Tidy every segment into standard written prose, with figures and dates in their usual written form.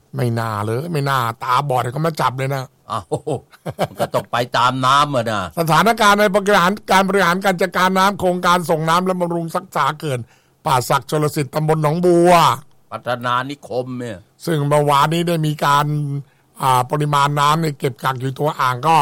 ไม่น่าเลยไม่น่าตาบอดเขามาจับเลยนะอ้าวมันก็ต้องไปตามน้ำนะสถานการณ์ในการบริหารการจัดการน้ำโครงการส่งน้ำและบำรุงรักษาเขื่อนป่าสักชลสิทธิ์ตำบลหนองบัวพัฒนานิคมเนี่ยซึ่งเมื่อวานนี้ได้มีการปริมาณน้ำเนี่ยเก็บกักอยู่ตัวอ่างก็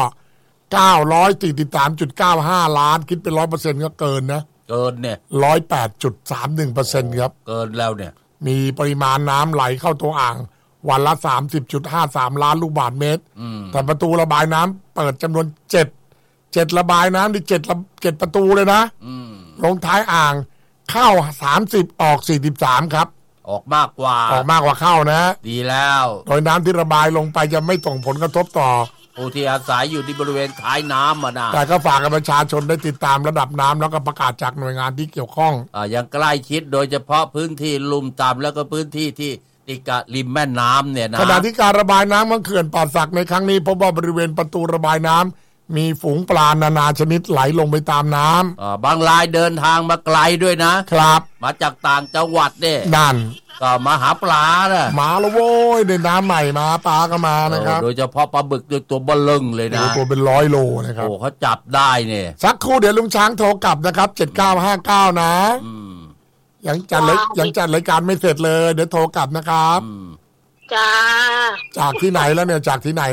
943.95 ล้านคิดเป็น 100% ก็เกินนะเกินเนี่ย 108.31% ครับเกินแล้วเนี่ยมีปริมาณน้ำไหลเข้าตัวอ่างวันละ 30.53 ล้านลูกบาศก์เมตรแต่ประตูระบายน้ำเปิดจำนวน7ระบายน้ำที่7ประตูเลยนะลงท้ายอ่างเข้า30ออก43ครับออกมากกว่าเข้านะดีแล้วโดยน้ำที่ระบายลงไปจะไม่ส่งผลกระทบต่อผู้ที่อาศัยอยู่ที่บริเวณท้ายน้ำนะแต่ก็ฝากกับประชาชนได้ติดตามระดับน้ำแล้วก็ประกาศจากหน่วยงานที่เกี่ยวข้องอย่างใกล้ชิดโดยเฉพาะพื้นที่ลุ่มต่ำแล้วก็พื้นที่ที่ติดกับริมแม่น้ำเนี่ยนะขณะที่การระบายน้ำของเขื่อนป่าสักในครั้งนี้พบว่าบริเวณประตูระบายน้ำมีฝูงปลานานาชนิดไหลลงไปตามน้ำบางรายเดินทางมาไกลด้วยนะครับมาจากต่างจังหวัดเนี่ยนั่นก็มาหาปลานะมาแล้วโว้ยเดินน้ำใหม่มาปลาก็มานะครับโดยเฉพาะปลาบึกตัวเบลงเลยนะตัวเป็น100 โลนะครับเขาจับได้เนี่ยสักครู่เดี๋ยวลุงช้างโทรกลับนะครับ7959นะยังจัดรายการไม่เสร็จเลยเดี๋ยวโทรกลับนะครับจ้าจากที่ไหนแล้วเนี่ย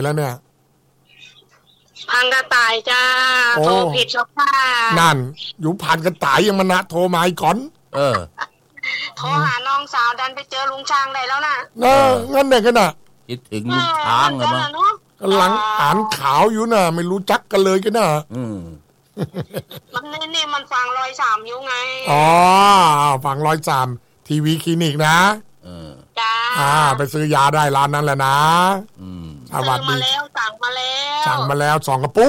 พังกระต่ายจ้าโทรผิดชอบค่ะนั่นอยู่พันกระต่ายยังมานะโทรมาอีกก่อนโทรหาน้องสาวดันไปเจอลุงช้างได้แล้วนะงั้นเนี่ยกันน่ะคิดถึงลุงช้างอะมั้งกำลังอ่านข่าวอยู่น่ะไม่รู้จักกันเลยกันน่ะมันนี่มันฟัง103อยู่ไงฟัง103ทีวีคลินิกนะจ้าไปซื้อยาได้ร้านนั้นแหละนะสวัสดีสั่งมาแล้ว2 กระปุก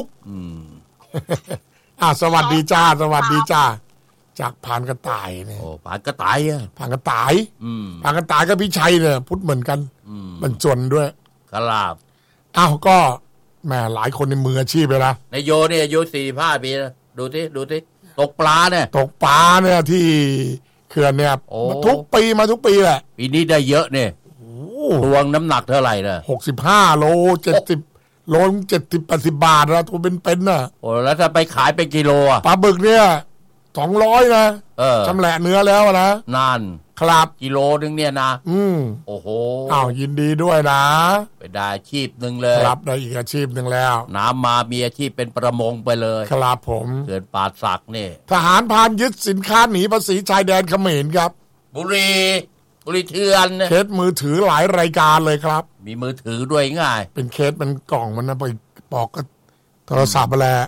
สวัสดีจ้าจากพานกระต่ายเนี่ยพานกระต่ายพานกระต่ายก็พี่ชัยเนี่ยพุทธเหมือนกันมันจนด้วยครับก็แม่หลายคนในมืออาชีพเลยนะนายโยเนี่ยอายุ45 ปีนะดูสิตกปลาเนี่ยที่เขื่อนเนี่ยทุกปีแหละปีนี้ได้เยอะเนี่ยรวงน้ำหนักเท่าไหร่นะ 65 โล70 โล70-80 บาทนะตัวเป็นน่ะแล้วถ้าไปขายเป็นกิโลปลาบึกเนี่ย200นะชำแหละเนื้อแล้วนะนั่นครับกิโลนึงเนี่ยนะโอ้โหยินดีด้วยนะไปได้อาชีพนึงเลยครับได้อีกอาชีพนึงแล้วน้ำมามีอาชีพเป็นประมงไปเลยครับผมเขื่อนป่าสักนี่ทหารพรานยึดสินค้าหนีภาษีชายแดนเขมรครับบุรีเถื่อนเคสมือถือหลายรายการเลยครับมีมือถือด้วยง่ายเป็นเคสมันกล่องมันนะไปปอกก็โทรศัพท์ไปแล้ว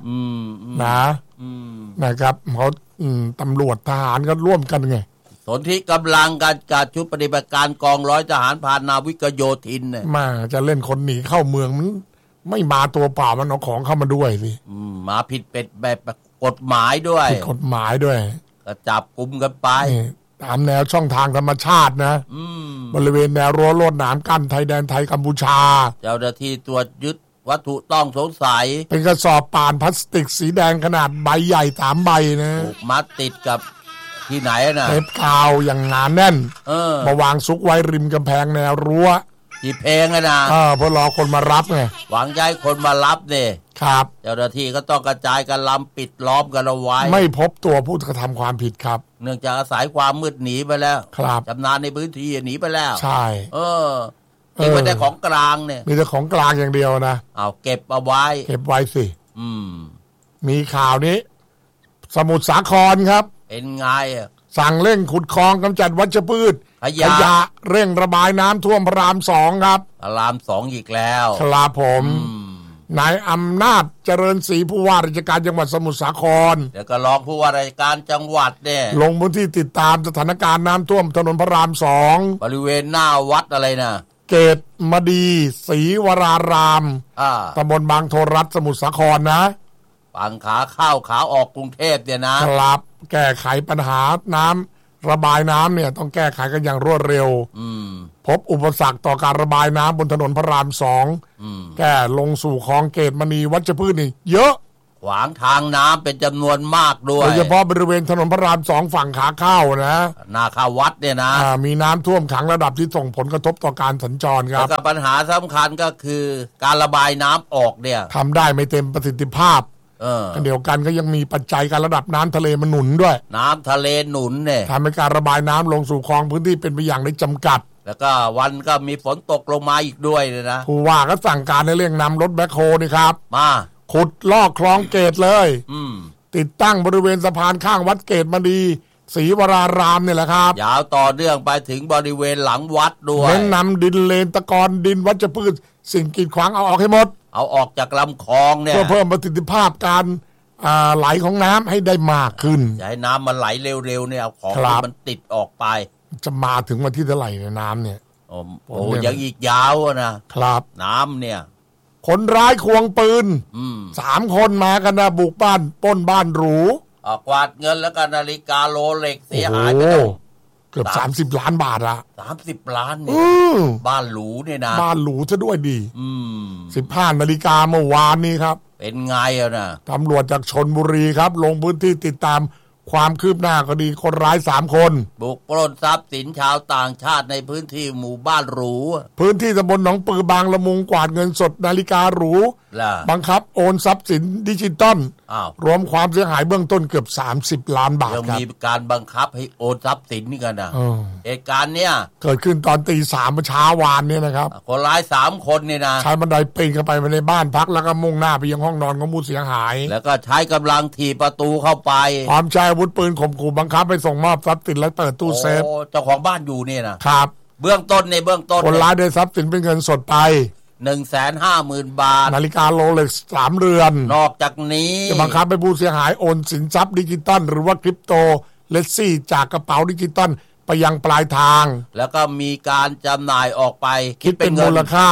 นะครับเขาตำรวจทหารก็ร่วมกันไงสนที่กำลังการชุดปฏิบัติการกองร้อยทหารพรานนาวิกโยธินเนี่ยมาจะเล่นคนหนีเข้าเมืองมันไม่มาตัวเปล่ามันเอาของเข้ามาด้วยสิมาผิดเป็ดแบบกฎหมายด้วยผิดกฎหมายด้วยก็จับกุมกันไปตามแนวช่องทางธรรมชาตินะบริเวณแนวรั้วลวดหนามกั้นไทยแดนไทยกัมพูชาเจ้าหน้าที่ตรวจยึดวัตถุต้องสงสัยเป็นกระสอบป่านพลาสติกสีแดงขนาดใบใหญ่3 ใบนะถูกมัดติดกับที่ไหนนะเทปกาวอย่างหนาแน่นมาวางซุกไว้ริมกำแพงแนวรั้วที่เพลงนะเพื่อรอคนมารับไงหวังใจคนมารับเนี่ยครับเจ้าหน้าที่ก็ต้องกระจายกันลำปิดล้อมกันเอาไว้ไม่พบตัวผู้กระทำความผิดครับเนื่องจากอาศัยความมืดหนีไปแล้วครับชำนาญในพื้นที่หนีไปแล้วใช่มีแต่ของกลางเนี่ยมีแต่ของกลางอย่างเดียวนะเก็บเอาไว้สิมีข่าวนี้สมุทรสาครครับเป็นไงสั่งเร่งขุดคลองกำจัดวัชพืชขยะเร่งระบายน้ำท่วมพระราม 2ครับพระราม 2อีกแล้วครับผมนายอำนาจเจริญศรีผู้ว่าราชการจังหวัดสมุทรสาครเดี๋ยวก็รองผู้ว่าราชการจังหวัดเนี่ยลงพื้นที่ติดตามสถานการณ์น้ำท่วมถนนพระราม 2 บริเวณหน้าวัดอะไรนะเกตมดีศรีวรารามตำบลบางโทรัฐสมุทรสาครนะฝั่งขาเข้าขาออกกรุงเทพเนี่ยนะครับแก้ไขปัญหาน้ำระบายน้ำเนี่ยต้องแก้ไขกันอย่างรวดเร็วพบอุปสรรคต่อการระบายน้ำบนถนนพระราม 2แก้ลงสู่คลองเกตมณีวัชพืชนี่เยอะขวางทางน้ำเป็นจำนวนมากด้วยโดยเฉพาะบริเวณถนนพระราม2ฝั่งขาเข้านะหน้าเข้าวัดเนี่ยนะมีน้ำท่วมขังระดับที่ส่งผลกระทบต่อการสัญจรครับแล้วก็ปัญหาสำคัญก็คือการระบายน้ำออกเนี่ยทำได้ไม่เต็มประสิทธิภาพเดียวกันก็ยังมีปัจจัยการระดับน้ำทะเลมันหนุนด้วยน้ำทะเลหนุนเนี่ยทำให้การระบายน้ำลงสู่คลองพื้นที่เป็นไปอย่างได้จำกัดแล้วก็วันก็มีฝนตกลงมาอีกด้วยเลยนะผู้ว่าก็สั่งการในเรื่องนำรถแบ็คโฮนี่ครับมาขุดลอกคลองเกตเลยติดตั้งบริเวณสะพานข้างวัดเกตมณีศรีวรารามเนี่ยแหละครับยาวต่อเนื่องไปถึงบริเวณหลังวัดด้วยเน้นนำดินเลนตะกอนดินวัชพืชสิ่งกีดขวางเอาออกให้หมดเอาออกจากลำคลองเนี่ยเพื่อเพิ่มประสิทธิภาพการไหลของน้ำให้ได้มากขึ้นอย่าให้น้ำมันไหลเร็วๆเนี่ยเอาของที่มันติดออกไปจะมาถึงวันที่เท่าไหร่ในน้ำเนี่ยโอ้ยังอีกยาวนะครับน้ำเนี่ยคนร้ายควงปืน3 คนมากันนะบุกบ้านปล้นบ้านหรูกวาดเงินแล้วก็นาฬิกาโรเล็กเสียหายไปเกือบ30 ล้านบาทอะ 30 ล้านเนี่ยบ้านหรูเนี่ยนะบ้านหรูซะด้วยดี15 นาฬิกาเมื่อวานนี้ครับเป็นไงนะตำรวจจากชลบุรีครับลงพื้นที่ติดตามความคืบหน้าคดีคนร้าย3 คนบุกปล้นทรัพย์สินชาวต่างชาติในพื้นที่หมู่บ้านหรูพื้นที่ตำบลหนองปือบางละมุงกวาดเงินสดนาฬิกาหรูบังคับโอนทรัพย์สินดิจิตอลรวมความเสียหายเบื้องต้นเกือบ30 ล้านบาทครับมีการบังคับให้โอนทรัพย์สินนี่กันนะเหตุการณ์เนี้ยเกิดขึ้นตอนตี 3เมื่อเช้าวานนี้นะครับคนร้าย3 คนเนี่ยนะใช้บันไดปีนเข้าไปในบ้านพักแล้วก็มุ่งหน้าไปยังห้องนอนของผู้เสียหายแล้วก็ใช้กำลังถีบประตูเข้าไปพร้อมใช้อาวุธปืนข่มขู่บังคับไปส่งมอบทรัพย์สินและเปิดตู้เซฟเจ้าของบ้านอยู่เนี่ยนะครับเบื้องต้นคนร้ายได้ทรัพย์สินเป็นเงินสดไป 150,000 บาทนาฬิกาโรเล็กซ์3 เรือนนอกจากนี้จะบังคับให้ผู้เสียหายโอนสินทรัพย์ดิจิตอลหรือว่าคริปโตเลสซี่จากกระเป๋าดิจิตอลไปยังปลายทางแล้วก็มีการจำหน่ายออกไปคิดเป็นมูลค่า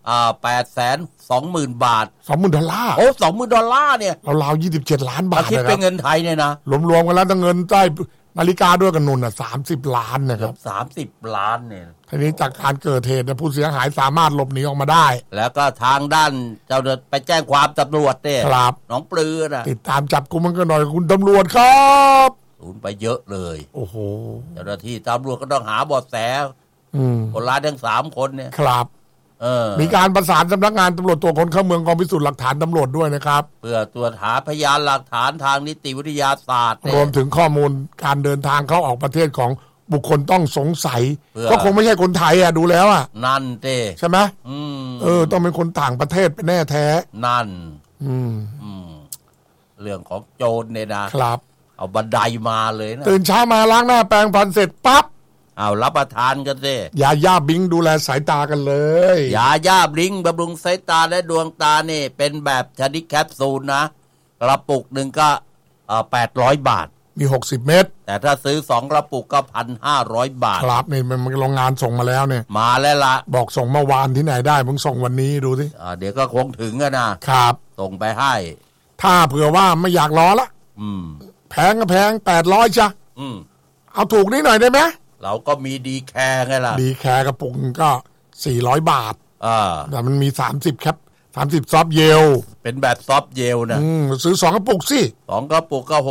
820,000 บาท $20,000 โอ้$20,000เนี่ยราวๆ27 ล้านบาทคิดเป็นเงินไทยเนี่ยนะรวมๆกันแล้วทั้งเงินใต้นาฬิกาด้วยกันนุ่น30 ล้านนะครับ 30 ล้านเนี่ยทีนี้จากการเกิดเหตุผู้เสียหายสามารถหลบหนีออกมาได้แล้วก็ทางด้านเจ้าไปแจ้งความตำรวจเนี่ยครับหนองปลือนะติดตามจับกุมมันกันหน่อยคุณตำรวจครับสูญไปเยอะเลยโอ้โหเจ้าหน้าที่ตำรวจก็ต้องหาเบาะแสคนร้ายทั้ง3 คนเนี่ยครับมีการประสานสำนักงานตำรวจตรวจคนเข้าเมืองกองพิสูจน์หลักฐานตำรวจด้วยนะครับเพื่อตรวจหาพยานหลักฐานทางนิติวิทยาศาสตร์รวมถึงข้อมูลการเดินทางเข้าออกประเทศของบุคคลต้องสงสัยก็คงไม่ใช่คนไทยดูแล้วนั่นเต้ใช่ไหมต้องเป็นคนต่างประเทศเป็นแน่แท้นั่นเรื่องของโจรเนี่ยนะครับเอาบันไดมาเลยนะตื่นเช้ามาล้างหน้าแปรงฟันเสร็จปั๊บเอารับประทานกันสิยาย่าบิงดูแลสายตากันเลยยาย่าบิงบำรุงสายตาและดวงตานี่เป็นแบบชนิดแคปซูลนะกระปุกหนึ่งก็800 บาทมี60 เม็ดแต่ถ้าซื้อ2 กระปุกก็ 1,500 บาทครับนี่มันโรงงานส่งมาแล้วเนี่ยมาแล้วล่ะบอกส่งเมื่อวานที่ไหนได้มึงส่งวันนี้ดูสิเดี๋ยวก็คงถึงนะครับส่งไปให้ถ้าเผื่อว่าไม่อยากรอละแพงก็แพง800จ้ะเอาถูกนิดหน่อยได้ไหมเราก็มีดีแคร์ไงล่ะดีแคร์กระปุกก็400 บาทแต่มันมี30แคป30ซอฟเยลเป็นแบบซอฟเยลนะซื้อ2 กระปุกสิ 2 กระปุกก็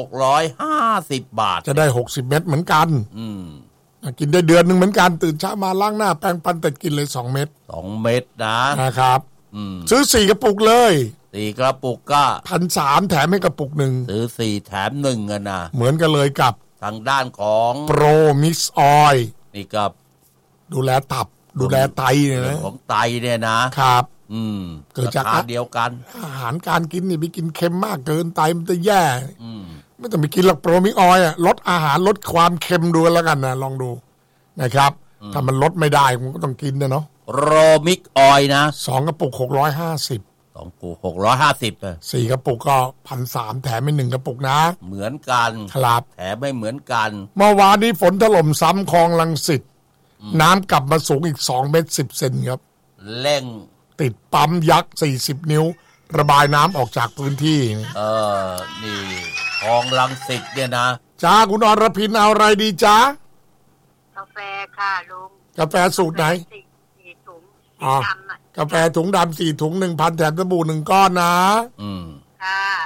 650 บาทจะได้60 เม็ดเหมือนกันกินได้เดือนนึงเหมือนกันตื่นเช้ามาล้างหน้าแปรงฟันแต่กินเลย2 เม็ด 2 เม็ดนะครับซื้อ4 กระปุกเลย 4 กระปุกก็ 1,300 แถมให้กระปุกนึงซื้อ4แถม1นะเหมือนกันเลยกับทางด้านของโปรมิกซ์ออยล์นี่กับดูแลตับดูแลไตเนี่ยนะของไตเนี่ยนะครับเกิดจากเดียวกันอาหารการกินนี่ไปกินเค็มมากเกินไตมันจะแย่ไม่ต้องไปกินหรอกโปรมิกซ์ออยล์ลดอาหารลดความเค็มดูแล้วกันนะลองดูนะครับถ้ามันลดไม่ได้ผมก็ต้องกินนะเนาะโรมิกออยล์นะ 2 กระปุก650 2 กระปุก650 4 กระปุกก็1,300แถมให้1 กระปุกนะเหมือนกันครับแถมไม่เหมือนกันเมื่อวานนี้ฝนถล่มซ้ำคลองรังสิตน้ำกลับมาสูงอีก2 เมตร 10 เซนครับเร่งติดปั๊มยักษ์40 นิ้วระบายน้ำออกจากพื้นที่นี่คลองรังสิตเนี่ยนะจ้าคุณอรพินเอาอะไรดีจ้ากาแฟค่ะลุงกาแฟสูตรไหน 4 ถุงกาแฟถุงดำ4 ถุง 1,000 แถมสบู่1 ก้อนนะค่ะ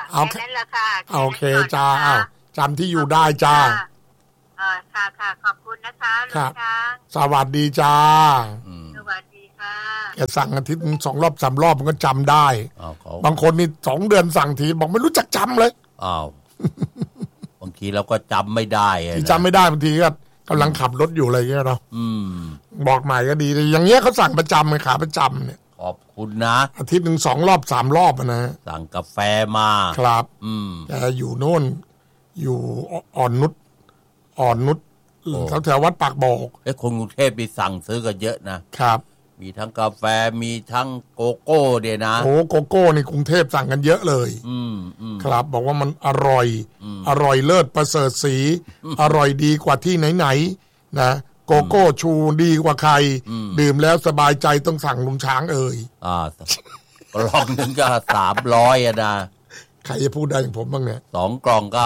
เอาแค่นั้นแหละค่ะโอเคจ้าอ้าวจำที่อยู่ได้จ้าค่ะขอบคุณนะคะลุครังบช้างสวัสดีจ้าสวัสดีค่ะแกสั่งอาทิตย์นึง2 รอบ 3 รอบมันก็จำได้อ้าวเขาบางคนนี่2 เดือนสั่งทีบอกไม่รู้จักจำเลยอ้าว บางทีเราก็จำไม่ได้อะที่นะจำไม่ได้บางทีก็กำลังขับรถอยู่อะไรเงี้ยเนาะอืมบอกใหม่ก็ดีแต่อย่างเงี้ยเขาสั่งประจำเลยขาประจำเนี่ยขอบคุณนะอาทิตย์นึง2 รอบ 3 รอบอะนะสั่งกาแฟมาครับอืมแกอยู่โน่นอยู่อ่อนนุชแถววัดปากบอกคนกรุงเทพมีสั่งซื้อกันเยอะนะครับมีทั้งกาแฟมีทั้งโกโก้เดียนะโอ้โกโก้ในกรุงเทพสั่งกันเยอะเลยอืมครับ บอกว่ามันอร่อย อร่อยเลิศประเสริฐสี อร่อยดีกว่าที่ไหนๆนะโกโก้ชูดีกว่าใคร ดื่มแล้วสบายใจต้องสั่งลุงช้างเอ่ยกล่องหนึ่งก็300อะนะใครจะพูดได้อย่างผมบ้างเนี่ย 2 กล่องก็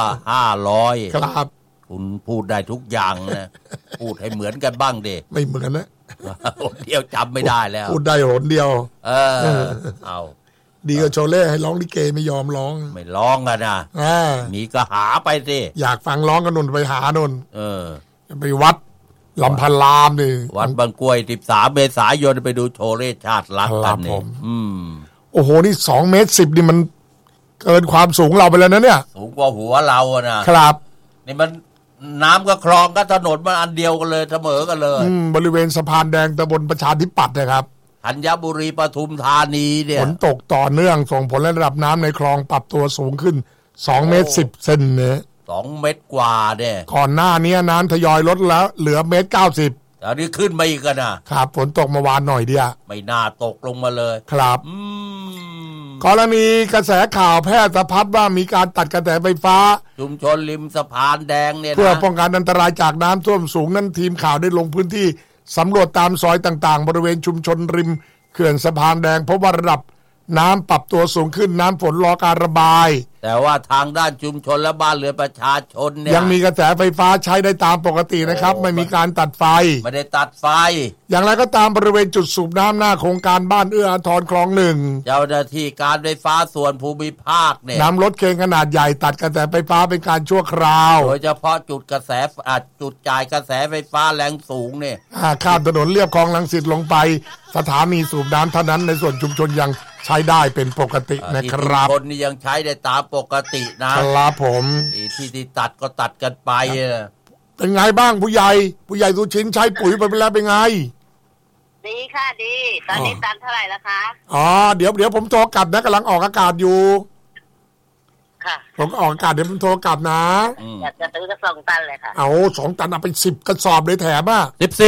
500 ครับคุณพูดได้ทุกอย่างนะ พูดให้เหมือนกันบ้างดิไม่เหมือนนะคนเดียวจำไม่ได้แล้วพูดได้หนเดียวเอาดีกว่าโชเล่ให้ร้องลิเกไม่ยอมร้องไม่ร้องกันนะอ่ามีก็หาไปสิอยากฟังร้องกันนนไปหานนเออไปวัดลำพันลามดิวัดบางกล้วย13 เมษายนไปดูโชว์เลชาติรักกันครับผนี่มมโอ้โหนี่2 เมตร 10นี่มันเกินความสูงเราไปแล้วนะเนี่ยสูงกว่าหัวเราอะนะครับ นี่มันน้ำกับคลองกับถนนมันอันเดียวกันเลยเสมอกันเลยบริเวณสะพานแดงตำบลประชาธิปัตย์นะครับธัญบุรีปทุมธานีเนี่ฝยนตกต่อเนื่องส่งผลให้ระดับน้ำในคลองปรับตัวสูงขึ้น2 เมตร 10 เซนเนี่ย 2 เมตรกว่าเนี่ยก่อนหน้านี้น้ำทยอยลดแล้วเหลือ1 เมตร 90 ตอนนี้ขึ้นมาอีกกันนะครับฝนตกเมื่อวานหน่อยเดียวไม่น่าตกลงมาเลยครับมกรณีกระแสข่าวแพร่สะพัดว่ามีการตัดกระแสไฟฟ้าชุมชนริมสะพานแดงเนี่ยนะเพื่อป้องกันอันตรายจากน้ำท่วมสูงนั้นทีมข่าวได้ลงพื้นที่สำรวจตามซอยต่างๆ บริเวณชุมชนริมเขื่อนสะพานแดงพบว่าระดับน้ำปรับตัวสูงขึ้นน้ำฝนรอการระบายแต่ว่าทางด้านชุมชนและบ้านเรือนประชาชนเนี่ยยังมีกระแสไฟฟ้าใช้ได้ตามปกตินะครับ ไม่มีการตัดไฟไม่ได้ตัดไฟอย่างไรก็ตามบริเวณจุดสูบน้ำหน้าโครงการบ้านเอื้ออาทรคลองหนึ่งเจ้าหน้าที่การไฟฟ้าส่วนภูมิภาคเนี่ยนำรถเครนขนาดใหญ่ตัดกระแสไฟฟ้าเป็นการชั่วคราวโดยเฉพาะจุดจุดจ่ายกระแสไฟฟ้าแรงสูงเนี่ยข้ามถนนเลียบคลองลังสิตลงไป สถานีสูบน้ำเท่านั้นในส่วนชุมชนยังใช้ได้เป็นปกตินะครับที่ชุมชนนี่ยังใช้ได้ตามปกตินะครับผมที่ตัดก็ตัดกันไปอะเป็นไงบ้างผู้ใหญ่สุชินใช้ปุ๋ยไปแล้วเป็นไงดีค่ะดี ตอนนี้ตันเท่าไหร่แล้วคะอ๋อเดี๋ยวผมโทรกลับนะกำลังออกอากาศอยู่ค่ะผมก็ออกอากาศเดี๋ยวผมโทรกลับนะอยากจะซื้อก็2 ตันเลยค่ะเอา2 ตันเอาไป10 กระสอบเลยแถมอ่ะ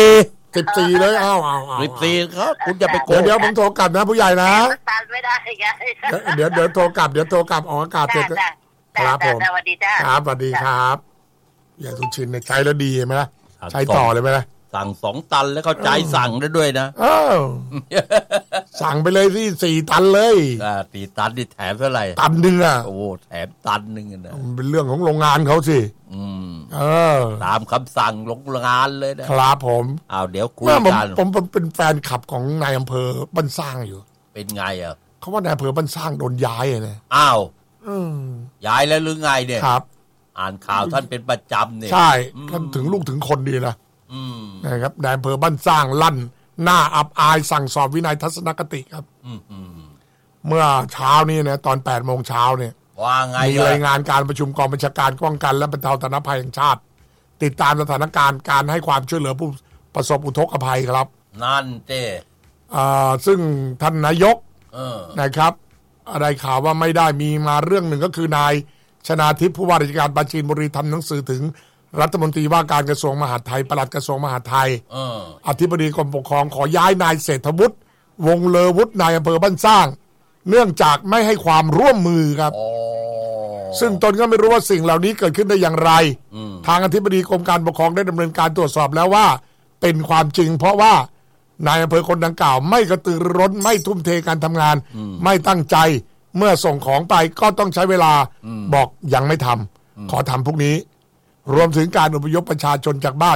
14 14เลยเอา 14ครับคุณจะไปโกเดี๋ยวงผมโทรกลับนะผู้ใหญ่นะตันไม่ได้ไงเดี๋ยวโทรกลับออกอากาศเสร็จ ครับผมสวัสดีจ้าครับสวัสดีครับอย่าสุชินเนี่ยใช้แล้วดีไหมล่ะใช้ต่อเลยไหมล่ะสั่ง2 ตันแล้วเข้าใจสั่งได้ด้วยนะเออสั่งไปเลยที่4 ตันเลย 4 ตันนี่แถมเท่าไหร่ตันหนึ่งอ่ะโอ้แถมตันหนึ่งนะมันเป็นเรื่องของโรงงานเขาสิเออตามคำสั่งโรงงานเลยนะครับผมเดี๋ยวคุยผมกันผมเป็นแฟนคลับของนายอำเภอบ้านสร้างอยู่เป็นไงอ่ะเขาว่านายอำเภอบ้านสร้างโดนย้ายอะนะอ้าวอืมย้ายแล้วหรือไงเนี่ยครับอ่านข่าวท่านเป็นประจำเนี่ยใช่ท่านถึงลูกถึงคนดีนะนะครับนายอำเภอบ้านสร้างลั่น หน้าอับอายสั่งสอบวินัยทัศนคติครับเมื่อเช้านี้นะตอน8 โมงเช้าเนี่ยว่าไงมีรายงานการประชุมกองบัญชาการป้องกันและบรรเทาสาธารณภัยแห่งชาติ ติดตามสถานการณ์การให้ความช่วยเหลือผู้ประสบอุทกภัยครับนั่นเจ้ซึ่งท่านนายกนะครับอะไรข่าวว่าไม่ได้มีมาเรื่องหนึ่งก็คือนายชนาทิพย์ผู้ว่าราชการปราจีนบุรีทำหนังสือถึงรัฐมนตรีว่าการกระทรวงมหาดไทยปลัดกระทรวงมหาดไทยอธิบดีกรมปกครองขอย้ายนายเศรษฐวุฒิวงศ์เลอวุฒินายอำเภอบ้านสร้าง เนื่องจากไม่ให้ความร่วมมือครับซึ่งตนก็ไม่รู้ว่าสิ่งเหล่านี้เกิดขึ้นได้อย่างไรทางอธิบดีกรมการปกครองได้ดำเนินการตรวจสอบแล้วว่าเป็นความจริงเพราะว่านายอำเภอคนดังกล่าวไม่กระตือรือร้นไม่ทุ่มเทการทำงานไม่ตั้งใจเมื่อส่งของไปก็ต้องใช้เวลาบอกยังไม่ทำขอทำพรุ่งนี้รวมถึงการอพยพประชาชนจากบ้าน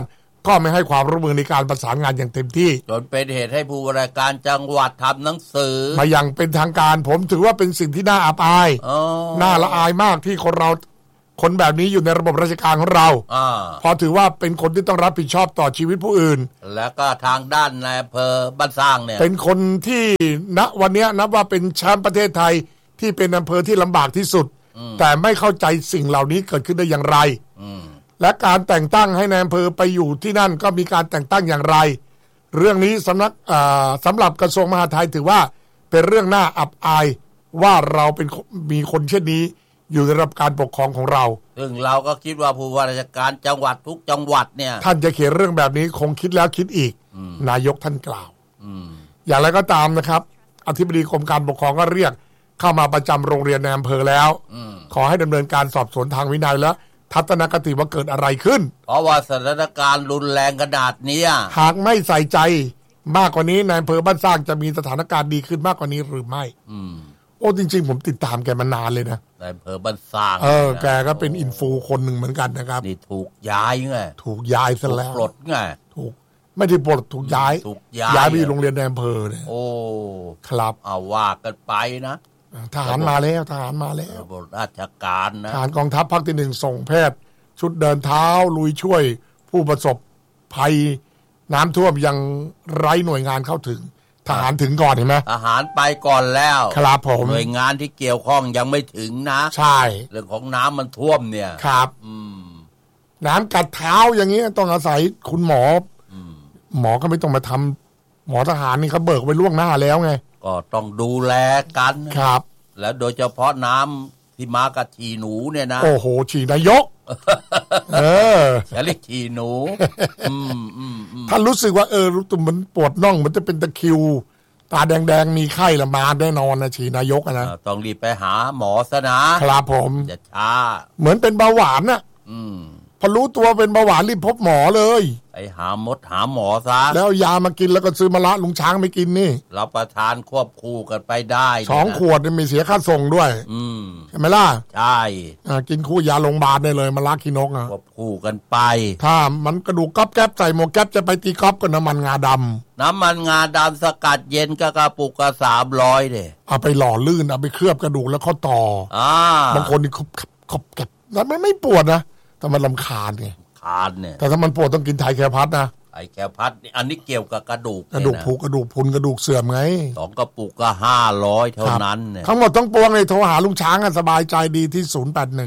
ก็ไม่ให้ความร่วมมือในการประสานงานอย่างเต็มที่จนเป็นเหตุให้ผู้ว่าราชการจังหวัดทำหนังสือมาอย่างเป็นทางการผมถือว่าเป็นสิ่งที่น่าอับอายน่าละอายมากที่คนแบบนี้อยู่ในระบบราชการของเราพอถือว่าเป็นคนที่ต้องรับผิดชอบต่อชีวิตผู้อื่นแล้วก็ทางด้านนายอำเภอบ้านสร้างเนี่ยเป็นคนที่ณวันนี้นับว่าเป็นแชมป์ประเทศไทยที่เป็นอำเภอที่ลำบากที่สุดแต่ไม่เข้าใจสิ่งเหล่านี้เกิดขึ้นได้อย่างไรและการแต่งตั้งให้นายอำเภอไปอยู่ที่นั่นก็มีการแต่งตั้งอย่างไรเรื่องนี้สำหรับกระทรวงมหาดไทยถือว่าเป็นเรื่องน่าอับอายว่าเรามีคนเช่นนี้อยู่ในระดับการปกครองของเราซึ่งเราก็คิดว่าผู้ว่าราชการจังหวัดทุกจังหวัดเนี่ยท่านจะเขียนเรื่องแบบนี้คงคิดแล้วคิดอีกนายกท่านกล่าวอย่างไรก็ตามนะครับอธิบดีกรมการปกครองก็เรียกเข้ามาประจำโรงเรียนในอำเภอแล้วขอให้ดำเนินการสอบสวนทางวินัยและทัศนคติว่าเกิดอะไรขึ้นเพราะว่าสถานการณ์รุนแรงขนาดนี้หากไม่ใส่ใจมากกว่านี้นายอำเภอบ้านสร้างจะมีสถานการณ์ดีขึ้นมากกว่านี้หรือไม่โอ้จริงๆผมติดตามแกมานานเลยนะนายอำเภอบ้านสร้างแกก็เป็นอินฟูคนหนึ่งเหมือนกันนะครับนี่ถูกย้ายไงถูกย้ายซะแล้วปลดไงถูกไม่ได้ปลดถูกย้ายไปโรงเรียนในอำเภอเนี่ยโอ้ครับเอาว่ากันไปนะทหารมาแล้วทหารมาแล้วราชการนะทหารกองทัพภาคที่1ส่งแพทย์ชุดเดินเท้าลุยช่วยผู้ประสบภัยน้ำท่วมยังไร้หน่วยงานเข้าถึงทหารถึงก่อนเห็นไหมทหารไปก่อนแล้วครับผมหน่วยงานที่เกี่ยวข้องยังไม่ถึงนะใช่เรื่องของน้ำมันท่วมเนี่ยครับน้ำกัดเท้าอย่างนี้ต้องอาศัยคุณหมอก็ไม่ต้องมาทำหมอทหารนี่เขาเบิกไว้ล่วงหน้าแล้วไงก็ต้องดูแลกันครับแล้วโดยเฉพาะน้ำที่มากับฉี่หนูเนี่ยนะโอ้โหฉี่นายกจะเรียกฉี่หนูท่านรู้สึกว่ารู้สึกมันปวดน่องมันจะเป็นตะคริวตาแดงๆมีไข้ละมาแน่นอนนะฉี่นายกนะต้องรีบไปหาหมอซะนะครับผมอย่าช้าเหมือนเป็นเบาหวานน่ะพอรู้ตัวเป็นเบาหวานรีบพบหมอเลยไปหาหมอซะแล้วยามากินแล้วก็ซื้อมาละลุงช้างไม่กินนี่รับประทานควบคู่กันไปได้ 2 ขวดมีเสียค่าส่งด้วยใช่ไหมล่ะใช่กินคู่ยาโรงพยาบาลได้เลยมาละขี้นกควบคู่กันไปถ้ามันกระดูกก๊อบแก๊บใส่หมวกแก๊บจะไปตีก๊อบกับน้ำมันงาดำน้ำมันงาดำสกัดเย็นกระปุกก็300เด้เอาไปหล่อลื่นเอาไปเคลือบกระดูกแล้วข้อต่อบางคนนี่ขบแก๊บแล้วไม่ปวดนะแต่มันรำคาญไงเนี่ยแต่ถ้ามันปวดต้องกินไทยแคพัดนะไทยแคพัดอันนี้เกี่ยวกับกระดูกผุกระดูกพุนกระดูกเสื่อมไง 2 กระปุกก็500เท่านั้นเนี่ยทั้งหมดต้องปวงเลยโทรหาลุงช้างสบายใจดีที่081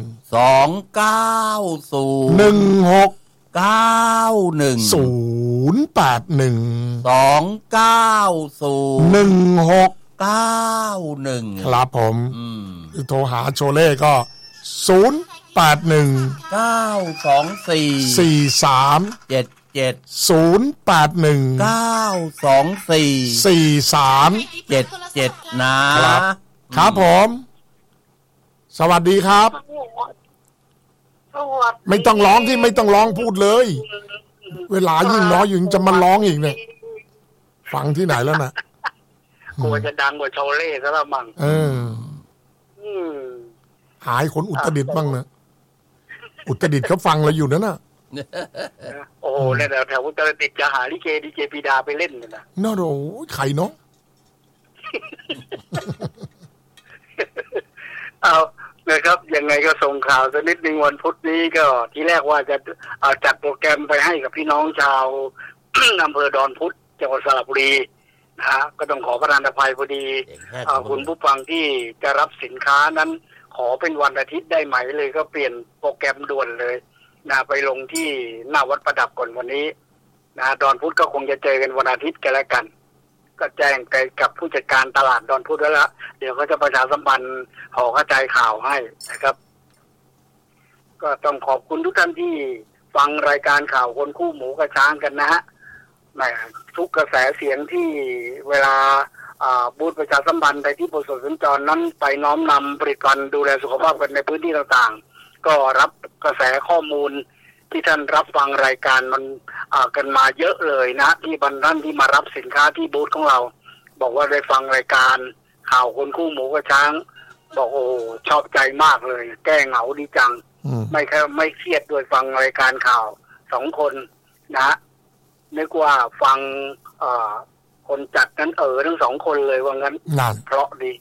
291 ครับผมโทรหาโชเล่ก็081 924 4377 ครับผมสวัสดีครับไม่ต้องร้องที่ไม่ต้องร้องพูดเลยเวลายิ่งน้อยยิ่งจะมาร้องอีกเนี่ยฟังที่ไหนแล้วนะกลัวจะดังกว่าโชเล่ซะละมั้งหายคนอุตรดิตถ์บ้างนะอุตรดิตถ์เขาฟังเราอยู่นั่นน่ะโอ้เนี่ยแถวอุตรดิตถ์จะหาลิเกดีเจปีดาไปเล่นเลยนะน่าโอ้ใครเนาะเอานะครับยังไงก็ส่งข่าวสักนิดนึงวันพุธนี้ก็ที่แรกว่าจะจัดโปรแกรมไปให้กับพี่น้องชาวอำเภอดอนพุธจังหวัดสระบุรีนะฮะก็ต้องขอประทานอภัยพอดีคุณผู้ฟังที่จะรับสินค้านั้นขอเป็นวันอาทิตย์ได้ไหมเลยก็เปลี่ยนโปรแกรมด่วนเลยนะไปลงที่หน้าวัดประดับก่อนวันนี้นะดอนพุธก็คงจะเจอกันวันอาทิตย์กันแล้วกันก็แจ้งไปกับผู้จัดการตลาดดอนพุธแล้วละเดี๋ยวเขาจะประชาสัมพันธ์ห่อกระจายข่าวให้นะครับก็ต้องขอบคุณทุกท่านที่ฟังรายการข่าวคนคู่หมูกระช้างกันนะฮะทุกกระแสเสียงที่เวลาบูธประชาสัมพันธ์ในที่ประสบสัญจรนั้นไปน้อมนำผลิตภัณฑ์ดูแลสุขภาพกันในพื้นที่ต่างๆก็รับกระแสข้อมูลที่ท่านรับฟังรายการมันกันมาเยอะเลยนะที่บรรดาที่มารับสินค้าที่บูธของเราบอกว่าได้ฟังรายการข่าวคนคู่หมูกระช้างบอกโอ้ชอบใจมากเลยแก้เหงาดีจังไม่เครียดโดยฟังรายการข่าว2 คนนะนึกว่าฟังคนจัดนั้นทั้งสองคนเลยว่างั้นนั่นเพราะดี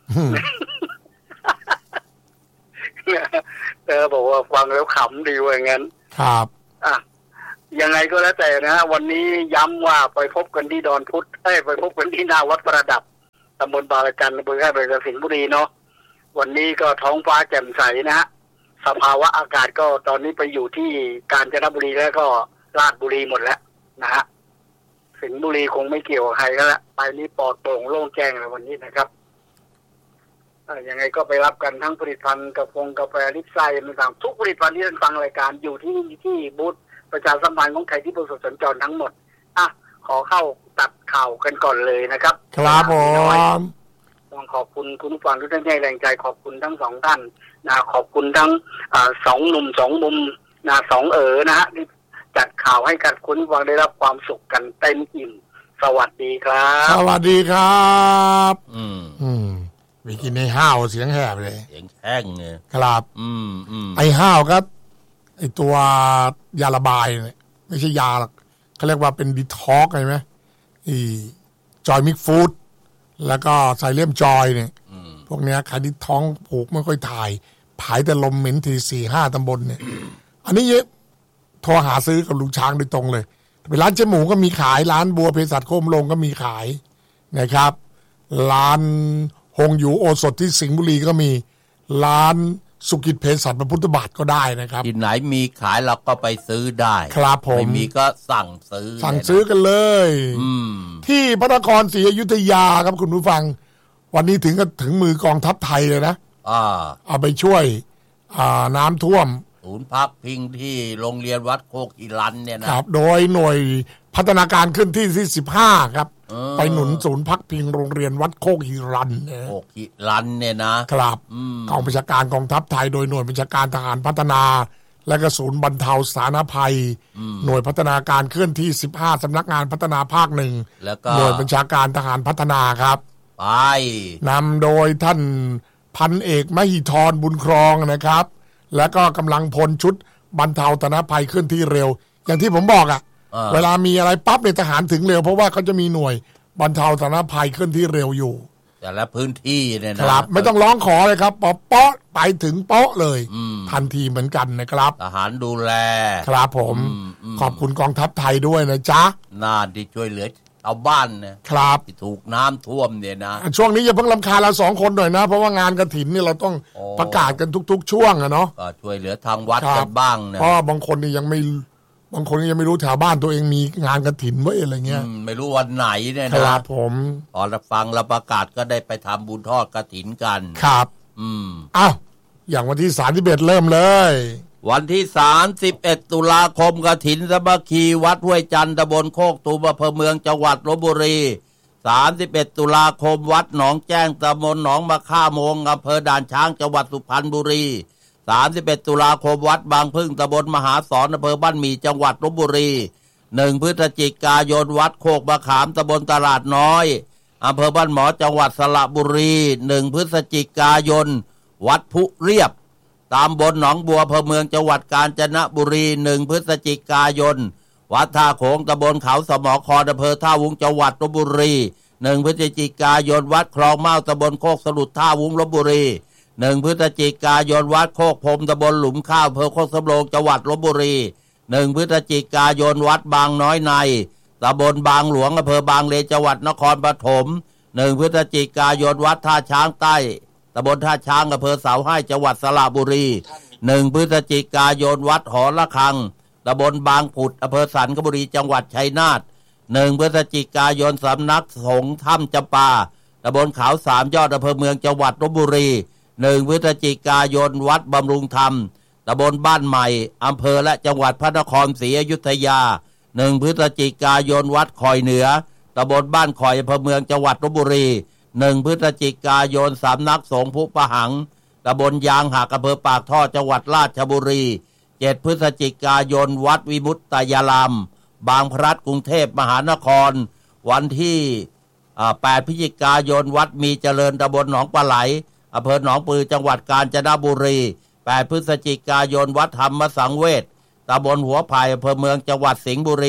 บอกว่าฟังแล้วขำดีว่างั้นครับยังไงก็แล้วแต่นะวันนี้ย้ำว่าไปพบกันที่ดอนพุธไปพบกันที่หน้าวัดประดับตำบลบางระจันอำเภอแค่เป็นสิงห์บุรีเนาะวันนี้ก็ท้องฟ้าแจ่มใสนะฮะสภาวะอากาศก็ตอนนี้ไปอยู่ที่กาญจนบุรีแล้วก็ราชบุรีหมดแล้วนะฮะสิงห์บุรีคงไม่เกี่ยวกับใครก็แล้วไปนี้ปลอดโปร่งโล่งแจ้งเลยวันนี้นะครับยังไงก็ไปรับกันทั้งผลิตภัณฑ์กาแฟลิปไซด์ต่างๆทุกผลิตภัณฑ์ที่ท่านฟังรายการอยู่ที่บูธประชาสัมพันธ์ของใครที่ประสบสัญจรทั้งหมดขอเข้าตัดข่าวกันก่อนเลยนะครับครับผมต้องขอบคุณคุณผู้ฟังทุกท่านที่ให้แรงใจขอบคุณทั้งสองท่านนะขอบคุณทั้งสองหนุ่มสองมุมนะสองนะฮะที่จัดข่าวให้กับคุณผู้ฟังได้รับความสุขกันเต็มอิ่มสวัสดีครับสวัสดีครับวิกินในห้าวเสียงแหบเลยเสียงแห้งเนี่ยครับไอ้ห้าวก็ไอ้ตัวยาระบายเนี่ยไม่ใช่ยาหรอกเขาเรียกว่าเป็นดีท็อกใช่ไหมจอยมิกฟู้ดแล้วก็ไซเลียมจอยเนี่ยพวกเนี้ยใครที่ท้องผูกไม่ค่อยถ่ายผายแต่ลมเหม็นที4-5 ตำบลเนี่ยอันนี้โทรหาซื้อกับลุงช้างโดยตรงเลยไปร้านเจ๊หมูก็มีขายร้านบัวเภสัชโคมลงก็มีขายนะครับร้านฮงอยู่โอสถที่สิงห์บุรีก็มีร้านสุกิจเภสัชพระพุทธบาทก็ได้นะครับที่ไหนมีขายเราก็ไปซื้อได้ครับผมไม่มีก็สั่งซื้อกันเลยที่พระนครศรีอยุธยาครับคุณผู้ฟังวันนี้ถึงมือกองทัพไทยเลยนะเอาไปช่วยน้ำท่วมศูนย์พักพิงที่โรงเรียนวัดโคกหิรันเนี่ยนะครับโดยหน่วยพัฒนาการขึ้นที่15ครับไปหนุนศูนย์พักพิงโรงเรียนวัดโคกหิรันโคกหิรันเนี่ยนะครับกองบัญชาการกองทัพไทยโดยหน่วยบัญชาการทหารพัฒนาและก็ศูนย์บรรเทาสาธารณภัยหน่วยพัฒนาการเคลื่อนที่15สำนักงานพัฒนาภาค1 แล้วก็หน่วยบัญชาการทหารพัฒนาครับไปนำโดยท่านพันเอกมหิธรบุญครองนะครับแล้วก็กำลังพลชุดบรรเทาสาธารณภัยเคลื่อนที่เร็วอย่างที่ผมบอกเวลามีอะไรปั๊บในทหารถึงเร็วเพราะว่าเขาจะมีหน่วยบรรเทาสาธารณภัยเคลื่อนที่เร็วอยู่แต่ละพื้นที่เนี่ยนะครับไม่ต้องร้องขอเลยครับเป๊ะไปถึงเป๊ะเลยทันทีเหมือนกันนะครับทหารดูแลครับผมขอบคุณกองทัพไทยด้วยนะจ๊ะน่าที่ช่วยเหลือเอาบ้านนะครับที่ถูกน้ำท่วมเนี่ยนะช่วงนี้อย่าเพิ่งรำคาญเรา2คนหน่อยนะเพราะว่างานกฐินนี่เราต้องประกาศกันทุกๆช่วงเนาะก็ช่วยเหลือทางวัดกันบ้างนะเพราะบางคนนี่ยังไม่รู้แถวบ้านตัวเองมีงานกฐินไว้อะไรเงี้ยไม่รู้วันไหนเนี่ยนะครับผมพอเราฟังเราประกาศก็ได้ไปทำบุญทอดกฐินกันครับอ้าวอย่างวันที่31เริ่มเลยวันที่31ตุลาคมกฐินสามัคคีวัดห้วยจันทร์ตำบลโคกตูมอำเภอเมืองจังหวัดลพบุรี31ตุลาคมวัดหนองแจ้งตำบลหนองมะค่าโมงอำเภอด่านช้างจังหวัดสุพรรณบุรี31ตุลาคมวัดบางพึ่งตำบลมหาสอนอำเภอบ้านหมี่จังหวัดลพบุรี1พฤศจิกายนวัดโคกมะขามตำบลตลาดน้อยอำเภอบ้านหมอจังหวัดสระบุรี1พฤศจิกายนวัดพุเรียบตำบลหนองบัวอำเภอเมืองจังหวัดกาญจนบุรี1พฤศจิกายนวัดท่าโขงตำบลเขาสมอคออำเภอท่าวุ้งจังหวัดลพบุรี1พฤศจิกายนวัดคลองเมาตำบลโคกสลุดท่าวุ้งลพบุรี1พฤศจิกายนวัดโคกพรมตำบลหลุมข้าวอำเภอโคกสำโรงจังหวัดลพบุรี1พฤศจิกายนวัดบางน้อยในตำบลบางหลวงอำเภอบางเลนจังหวัดนครปฐม1พฤศจิกายนวัดท่าช้างใต้ตำบลท่าช้างอำเภอเสาให้จังหวัดสระบุรี1พฤศจิกายนวัดหอระฆังตำบลบางผุดอำเภอสันคบุรีจังหวัดชัยนาท1พฤศจิกายนสำนักสงฆ์ถ้ำจำปาตำบลเขา3ยอดอำเภอเมืองจังหวัดลพบุรี1พฤศจิกายนวัดบำรุงธรรมตำบลบ้านใหม่อำเภอและจังหวัดพระนครศรีอยุธยา1พฤศจิกายนวัดคอยเหนือตำบลบ้านคอยอำเภอเมืองจังหวัดลพบุรี1พฤศจิกายนสำนักสงฆ์ภูประหังตำบลยางหักอำเภอปากท่อจังหวัดราชบุรี7พฤศจิกายนวัดวิมุตตยารามบางพลัดกรุงเทพมหานครวันที่8พฤศจิกายนวัดมีเจริญตำบลหนองปลาไหลอำเภอหนองปือจังหวัดกาญจนบุรี8พฤศจิกายนวัดธรรมสังเวชตำบลหัวไผ่อำเภอเมืองจังหวัดสิงห์บุรี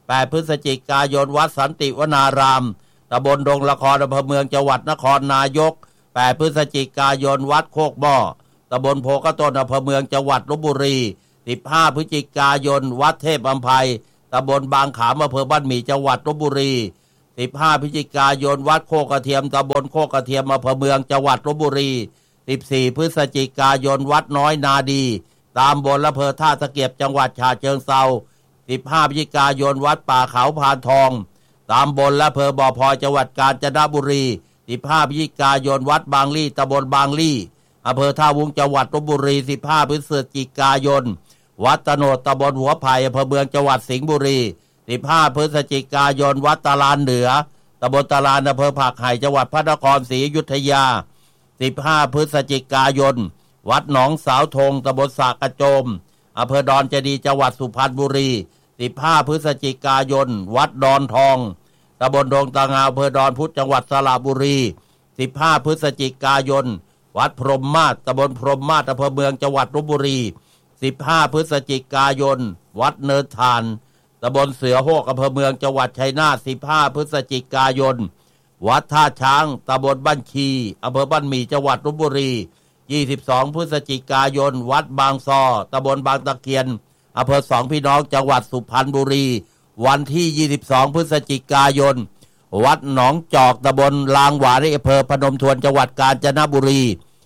8 พฤศจิกายนวัดสันติวนารามตำบลดงละครอำเภอเมืองจังหวัดนครนายก8 พฤศจิกายนวัดโคกหม้อตำบลโพกต้นอำเภอเมืองจังหวัดลพบุรี15 พฤศจิกายนวัดเทพอำไพตำบลบางขามอำเภอบ้านหมี่จังหวัดลพบุรี15 พฤศจิกายนวัดโคกกระเทียมตำบลโคกกระเทียมอำเภอเมืองจังหวัดลพบุรี14 พฤศจิกายนวัดน้อยนาดีตำบลอำเภอท่าตะเกียบจังหวัดฉะเชิงเทรา15 พฤศจิกายนวัดป่าเขาพานทองตำบลอำเภอบ่อพลอยจังหวัดกาญจนบุรี15 พฤศจิกายนวัดบางลี่ตำบลบางลี่อำเภอท่าวุ้งจังหวัดลพบุรี15 พฤศจิกายนวัดตโนดตำบลหัวไผ่อำเภอเมืองจังหวัดสิงห์บุรี15 พฤศจิกายนวัดตาลานเหนือตำบลตาลานอำเภอผักไห่จังหวัดพระนครศรีอยุธยา15 พฤศจิกายนวัดหนองสาวธงตำบลสากระโจมอำเภอดอนเจดีย์จังหวัดสุพรรณบุรี15 พฤศจิกายนวัดดอนทองตำบลดงตางาอำเภอดอนพุธจังหวัดสระบุรี15 พฤศจิกายนวัดพรหมมาศตำบลพรหมมาศอำเภอเมืองจังหวัดลพบุรี15 พฤศจิกายนวัดเนินทานตำบลเสือโฮกอำเภอเมืองจังหวัดชัยนาท15 พฤศจิกายนวัดท่าช้างตำบลบ้านชีอำเภอบ้านหมี่จังหวัดลพบุรี22 พฤศจิกายนวัดบางซอตำบลบางตะเคียนอำเภอสองพี่น้องจังหวัดสุพรรณบุรีวันที่22 พฤศจิกายนวัดหนองจอกตำบลลางหวานอำเภอพนมทวนจังหวัดกาญจนบุรี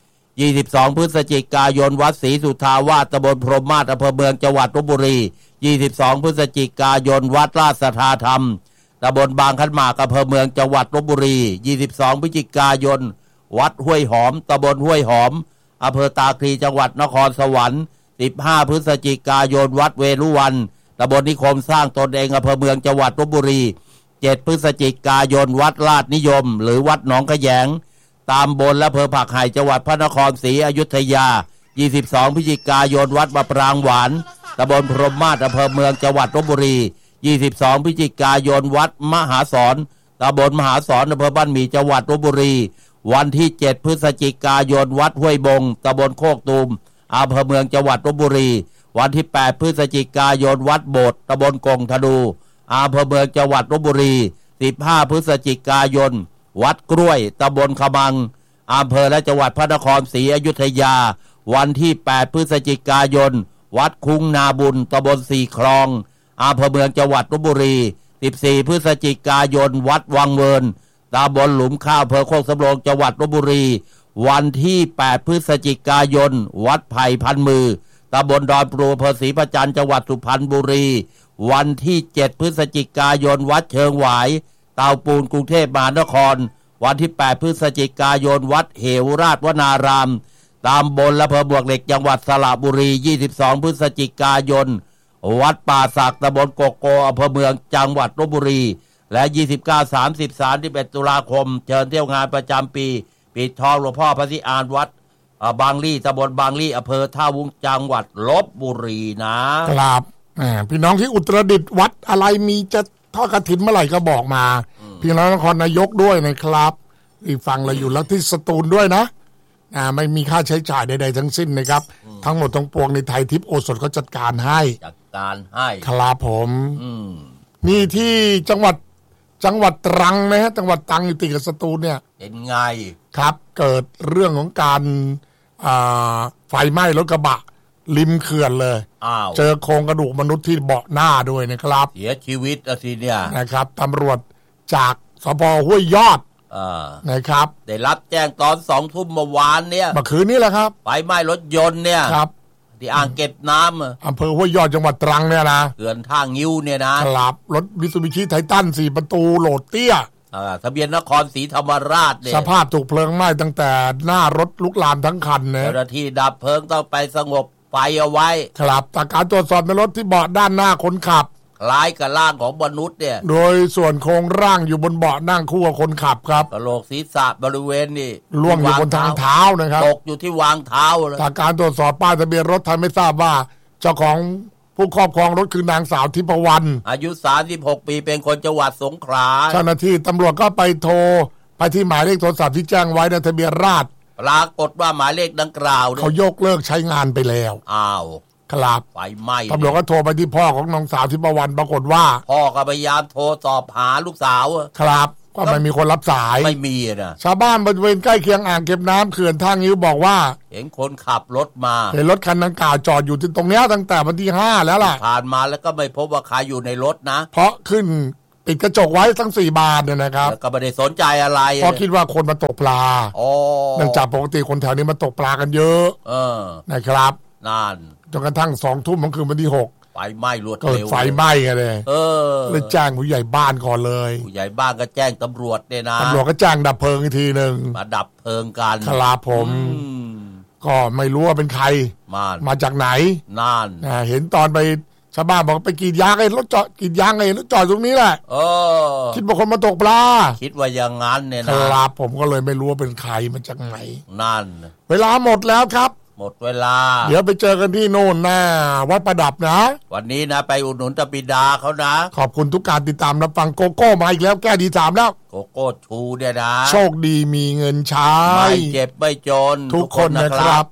22 พฤศจิกายนวัดศรีสุทาวาสตำบลพรหมมาศอำเภอเมืองจังหวัดลพบุรี22 พฤศจิกายนวัดราชสัทธาธรรมตำบลบางขันหมากอำเภอเมืองจังหวัดลพบุรี22 พฤศจิกายนวัดห้วยหอมตำบลห้วยหอมอำเภอตาคลีจังหวัดนครสวรรค์15 พฤศจิกายนวัดเวรุวันตำบลนิคมสร้างตนเองอำเภอเมืองจังหวัดลพบุรี7 พฤศจิกายนวัดลาดนิยมหรือวัดหนองขแยงตำบลอำเภอผักไห่จังหวัดพระนครศรีอยุธยา22 พฤศจิกายนวัดมะปรางหวานตำบลพรหมมาศอำเภอเมืองจังหวัดลพบุรี22 พฤศจิกายนวัดมหาสอนตำบลมหาสอนอำเภอบ้านหมี่จังหวัดลพบุรีวันที่7 พฤศจิกายนวัดห้วยบงตำบลโคกตูมอำเภอเมืองจังหวัดลพบุรีวันที่8 พฤศจิกายนวัดโบสถ์ตำบลกงธนูอำเภอเมืองจังหวัดลพบุรี15 พฤศจิกายนวัดกล้วยตำบลขมังอำเภอและจังหวัดพระนครศรีอยุธยาวันที่8 พฤศจิกายนวัดคุ้งนาบุญตำบลสี่คลองอำเภอเมืองจังหวัดลพบุรี14 พฤศจิกายนวัดวังเวิร์นตำบลหลุมข้าวอำเภอโคกสำโรงจังหวัดลพบุรีวันที่8 พฤศจิกายนวัดไผ่พันมือตำบลดอนปลูอำเภอศรีประจันจังหวัดสุพรรณบุรีวันที่7 พฤศจิกายนวัดเชิงหวายเตาปูนกรุงเทพมหานครวันที่8 พฤศจิกายนวัดเหวราชวนารามตำบลอำเภอบวกเหล็กจังหวัดสระบุรี22 พฤศจิกายนวัดป่าสักตำบลโกโกอำเภอเมืองจังหวัดลพบุรีและ29 30 31ตุลาคมเชิญเที่ยวงานประจำปีปิดทองหลวงพ่อพระศรีอานวัดบางลี่ตำบลบางลี่อำเภอท่าวุ้งจังหวัดลพบุรีนะครับพี่น้องที่อุตรดิตถ์วัดอะไรมีจะทอดกฐินเมื่อไหร่ก็บอกมาพี่น้องนครนายกด้วยนะครับที่ฟังเราอยู่แล้วที่สตูลด้วยนะไม่มีค่าใช้จ่ายใดๆทั้งสิ้นนะครับทั้งหมดทั้งปวงในไทยทิพย์โอสถเขาจัดการให้ครับผมนี่ที่จังหวัดตรังนะฮะจังหวัดตรังอยู่ติดกับสตูลเนี่ยเป็นไงครับเกิดเรื่องของการไฟไหม้รถกระบะริมเขื่อนเลยเจอโครงกระดูกมนุษย์ที่เบาะหน้าด้วยนะครับเสียชีวิตสิเนี่ยนะครับตำรวจจากสภ.ห้วยยอดนะครับได้รับแจ้งตอน 20:00 น.เมื่อวานเนี่ยเมื่อคืนนี้แหละครับไฟไหม้รถยนต์เนี่ยครับที่อ่างเก็บน้ำอำเภอห้วยยอดจังหวัดตรังเนี่ยนะเขื่อนท่างิ้วเนี่ยนะครับรถมิตซูบิชิไททัน4 ประตูโหลดเตี้ยทะเบียนนครศรีธรรมราชเนี่ยสภาพถูกเพลิงไหม้ตั้งแต่หน้ารถลุกลามทั้งคันเนี่ยเจ้าหน้าที่ดับเพลิงต้องไปสงบไฟเอาไว้ครับจากการตรวจสอบในรถที่เบาะด้านหน้าคนขับคล้ายกับร่างของมนุษย์เนี่ยโดยส่วนโครงร่างอยู่บนเบาะนั่งคู่กับคนขับครับกระโหลกศีรษะบริเวณนี่ล่วงอยู่บนทางเท้านะครับตกอยู่ที่วางเท้าเลยจากการตรวจสอบป้ายทะเบียนรถทำให้ทราบว่าเจ้าของผู้ครอบครองรถคือนางสาวทิพวรรณอายุ36 ปีเป็นคนจังหวัดสงขลาเจ้าหน้าที่ตำรวจก็ไปโทรไปที่หมายเลขโทรศัพท์ที่แจ้งไว้ในทะเบียนราษฎร์ปรากฏว่าหมายเลขดังกล่าวเขายกเลิกใช้งานไปแล้วอ้าวครับไฟไหม้ตำรวจก็โทรไปที่พ่อของน้องสาวทิพวรรณปรากฏว่าพ่อก็พยายามโทรสอบหาลูกสาวอะครับก็ไม่มีคนรับสายไม่มีนะชาวบ้านบริเวณใกล้เคียงอ่างเก็บน้ำเขื่อนท่างิ้วบอกว่าเห็นคนขับรถมาเห็นรถคันดังกล่าวจอดอยู่ที่ตรงเนี้ยตั้งแต่วันที่5แล้วล่ะผ่านมาแล้วก็ไม่พบว่าใครอยู่ในรถนะเพราะขึ้นปิดกระจกไว้ทั้ง4 บานเนี่ยนะครับแล้วก็ไม่ได้สนใจอะไรเพราะคิดว่าคนมาตกปลาอ๋อเนื่องจากปกติคนแถวนี้มาตกปลากันเยอะเออนะครับนั่นจนกระทั่ง2 ทุ่มของคืนวันที่6 ไฟไหม้รวดเกิดเร็วไฟไหม้กันเลยเออเลยแจ้งผู้ใหญ่บ้านก่อนเลยผู้ใหญ่บ้านก็แจ้งตำรวจเนี่ยนะตำรวจก็แจ้งดับเพลิงอีกทีหนึ่งมาดับเพลิงกันครับผมอืมก็ไม่รู้ว่าเป็นใคร มาจากไหนนั่นเห็นตอนไปชาวบ้านบอกไปกรีดยางไอ้รถจอดกรีดยางไอ้รถจอดตรงนี้แหละเออคิดว่าคนมาตกปลาคิดว่าอย่างนั้นเนี่ยคนะรับผมก็เลยไม่รู้ว่าเป็นใครมาจากไหนนั่นเวลาหมดแล้วครับหมดเวลาเดี๋ยวไปเจอกันที่โน่นหน้าวัดประดับนะวันนี้นะไปอุดหนุนตะปิดาเขานะขอบคุณทุกการติดตามรับฟังโกโก้มาอีกแล้วแก้ดี3แล้วโกโก้ชูเนี่ยนะโชคดีมีเงินใช้ไม่เจ็บไม่จนทุกคนนะครับ